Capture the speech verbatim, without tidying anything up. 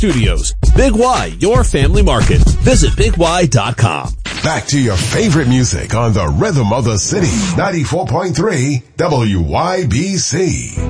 Studios. Big Y, your family market. Visit big y dot com. Back to your favorite music on the Rhythm of the City, ninety-four point three W Y B C.